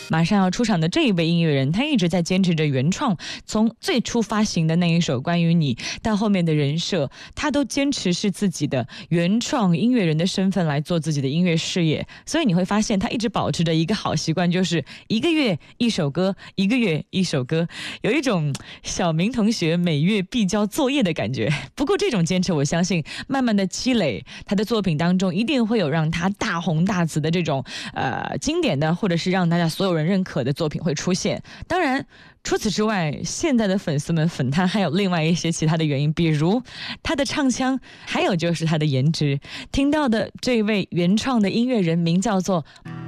马上要出场的这一位音乐人，他一直在坚持着原创，从最初发行的那一首关于你到后面的人设，他都坚持是自己的原创音乐人的身份来做自己的音乐事业。所以你会发现他一直保持着一个好习惯，就是一个月一首歌，一个月一首歌，有一种小明同学每月必交作业的感觉。不过这种坚持，我相信慢慢的积累，他的作品当中一定会有让他大红大紫的这种经典的，或者是让大家所有人认可的作品会出现。当然除此之外，现在的粉丝们粉他还有另外一些其他的原因，比如他的唱腔，还有就是他的颜值。听到的这位原创的音乐人名叫做